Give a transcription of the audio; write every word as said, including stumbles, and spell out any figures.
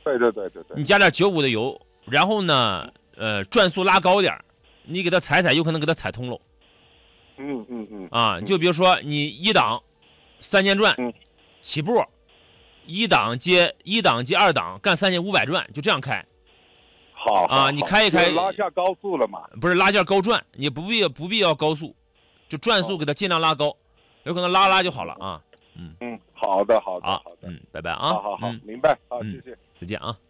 对对对对对， 你加点九五的油，然后呢，呃，转速拉高点，你给它踩踩，有可能给它踩通了。 嗯嗯嗯啊，就比如说你一档三千转嗯起步，一档接一档接二档干三千五百转，就这样开。 好啊，你开一开， 拉下高速了嘛？ 不是拉下高转，你不必不必要高速，就转速给它尽量拉高，有可能拉拉就好了啊。 嗯嗯，好的好的好好的， 嗯，拜拜啊。 好好好， 嗯， 明白，好， 嗯谢谢。 再见啊。